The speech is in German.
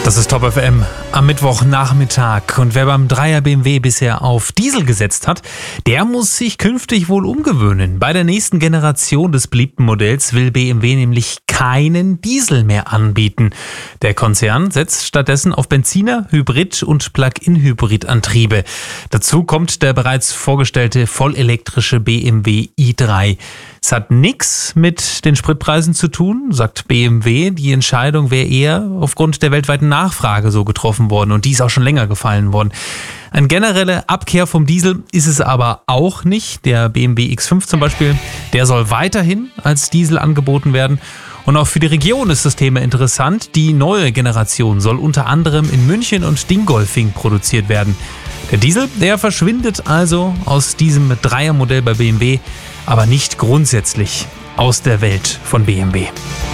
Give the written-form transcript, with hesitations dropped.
Das ist Top FM am Mittwochnachmittag. Und wer beim Dreier BMW bisher auf Diesel gesetzt hat, der muss sich künftig wohl umgewöhnen. Bei der nächsten Generation des beliebten Modells will BMW nämlich keinen Diesel mehr anbieten. Der Konzern setzt stattdessen auf Benziner, Hybrid- und Plug-in-Hybrid-Antriebe. Dazu kommt der bereits vorgestellte vollelektrische BMW i3. Es hat nichts mit den Spritpreisen zu tun, sagt BMW. Die Entscheidung wäre eher aufgrund der weltweiten Nachfrage so getroffen worden und die ist auch schon länger gefallen worden. Eine generelle Abkehr vom Diesel ist es aber auch nicht. Der BMW X5 zum Beispiel, der soll weiterhin als Diesel angeboten werden. Und auch für die Region ist das Thema interessant. Die neue Generation soll unter anderem in München und Dingolfing produziert werden. Der Diesel, der verschwindet also aus diesem Dreiermodell bei BMW, aber nicht grundsätzlich aus der Welt von BMW.